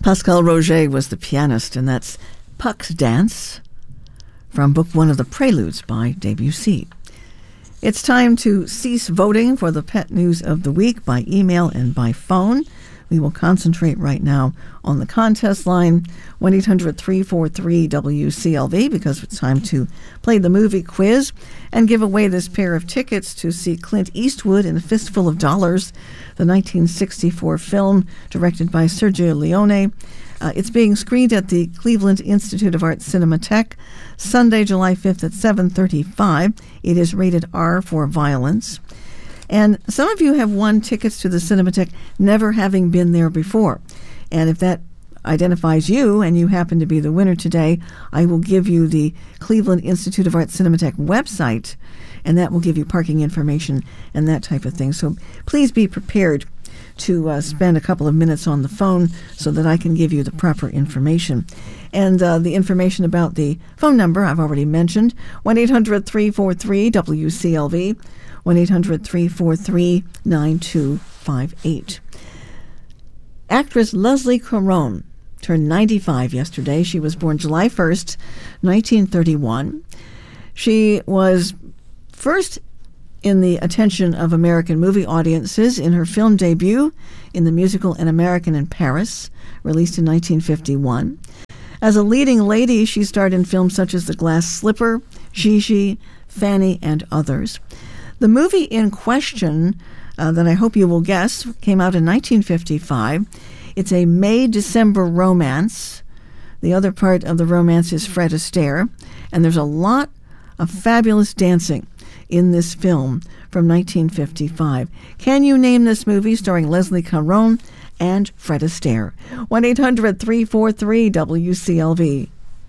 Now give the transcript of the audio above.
Pascal Roger was the pianist, and that's Puck's Dance from Book 1 of the Preludes by Debussy. It's time to cease voting for the pet news of the week by email and by phone. We will concentrate right now on the contest line, 1-800-343-WCLV, because it's time to play the movie quiz and give away this pair of tickets to see Clint Eastwood in A Fistful of Dollars, the 1964 film directed by Sergio Leone. It's being screened at the Cleveland Institute of Art Cinematheque Sunday, July 5th at 7:35. It is rated R for violence. And some of you have won tickets to the Cinematheque never having been there before. And if that identifies you and you happen to be the winner today, I will give you the Cleveland Institute of Art Cinematheque website, and that will give you parking information and that type of thing. So please be prepared to spend a couple of minutes on the phone so that I can give you the proper information. And the information about the phone number I've already mentioned, 1-800-343-WCLV, 1-800-343-9258. Actress Leslie Caron turned 95 yesterday. She was born July 1st, 1931. She was first in the attention of American movie audiences in her film debut in the musical An American in Paris, released in 1951. As a leading lady, she starred in films such as The Glass Slipper, Gigi, Fanny, and others. The movie in question, that I hope you will guess, came out in 1955. It's a May-December romance. The other part of the romance is Fred Astaire, and there's a lot of fabulous dancing in this film from 1955. Can you name this movie starring Leslie Caron and Fred Astaire? 1-800-343-WCLV.